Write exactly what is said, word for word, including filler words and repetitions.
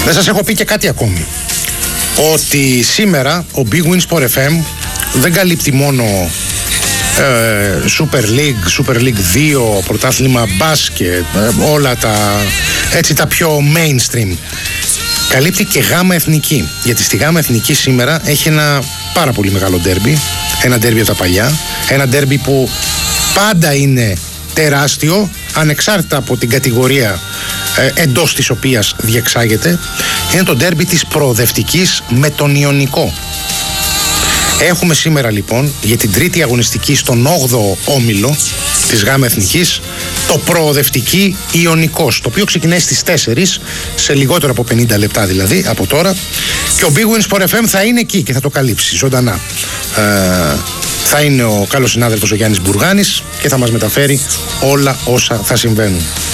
Δεν σας έχω πει και κάτι ακόμη. Ότι σήμερα ο Big Win Sport εφ εμ δεν καλύπτει μόνο ε, Super League, Super League δύο, πρωτάθλημα μπάσκετ, ε, όλα τα, έτσι, τα πιο mainstream. Καλύπτει και γάμα εθνική. Γιατί στη γάμα εθνική σήμερα έχει ένα πάρα πολύ μεγάλο ντέρμπι. Ένα ντέρμπι από τα παλιά. Ένα ντέρμπι που πάντα είναι τεράστιο, ανεξάρτητα από την κατηγορία ε, εντός της οποίας διεξάγεται. Είναι το ντέρμπι της προοδευτικής με τον Ιωνικό. Έχουμε σήμερα λοιπόν για την τρίτη αγωνιστική στον όγδοο όμιλο της ΓΑΜΑ Εθνικής το προοδευτική Ιωνικός, το οποίο ξεκινάει στις τέσσερις, σε λιγότερο από πενήντα λεπτά δηλαδή από τώρα, και ο Big Win Sport εφ εμ θα είναι εκεί και θα το καλύψει ζωντανά. Ε, θα είναι ο καλός συνάδελφος ο Γιάννης Μπουργάνης και θα μας μεταφέρει όλα όσα θα συμβαίνουν.